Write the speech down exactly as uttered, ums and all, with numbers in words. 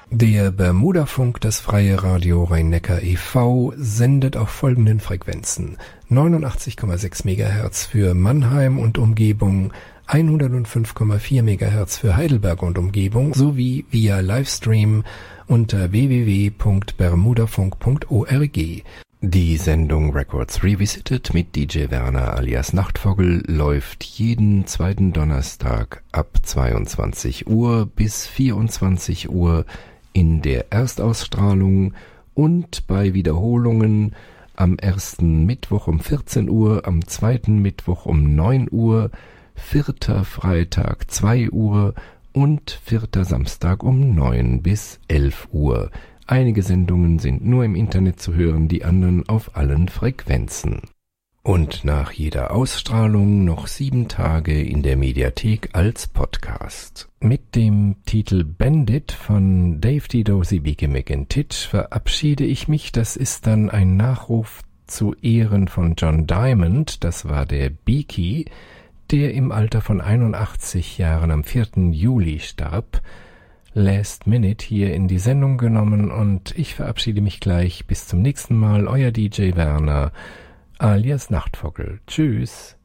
Der Bermudafunk, das Freie Radio Rhein-Neckar e V, sendet auf folgenden Frequenzen: neunundachtzig Komma sechs Megahertz für Mannheim und Umgebung, hundertfünf Komma vier Megahertz für Heidelberg und Umgebung sowie via Livestream unter w w w punkt bermudafunk punkt org. Die Sendung Records Revisited mit D J Werner alias Nachtvogel läuft jeden zweiten Donnerstag ab zweiundzwanzig Uhr bis vierundzwanzig Uhr in der Erstausstrahlung und bei Wiederholungen am ersten Mittwoch um vierzehn Uhr, am zweiten Mittwoch um neun Uhr, vierter Freitag zwei Uhr und vierter Samstag um neun bis elf Uhr. Einige Sendungen sind nur im Internet zu hören, die anderen auf allen Frequenzen. Und nach jeder Ausstrahlung noch sieben Tage in der Mediathek als Podcast. Mit dem Titel Bandit von Dave Dido, Sibike McIntitch verabschiede ich mich. Das ist dann ein Nachruf zu Ehren von John Diamond, das war der Beaky, der im Alter von einundachtzig Jahren am vierten Juli starb. Last Minute hier in die Sendung genommen und ich verabschiede mich gleich. Bis zum nächsten Mal, euer D J Werner alias Nachtvogel. Tschüss.